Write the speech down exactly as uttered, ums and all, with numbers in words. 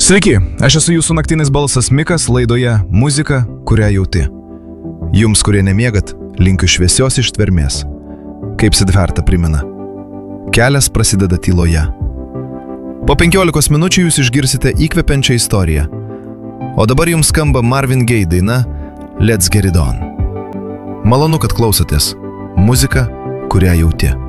Sveiki, aš esu jūsų naktinis balsas Mikas laidoje Muzika, kurią jauti. Jums, kurie nemiegat, linkiu šviesios ištvermės. Kaip Sidharta primena, kelias prasideda tyloje. Po penkiolikos minučių jūs išgirsite įkvepiančią istoriją. O dabar jums skamba Marvin Gaye daina Let's Get It On. Malonu, kad klausotės. Muzika, kurią jauti.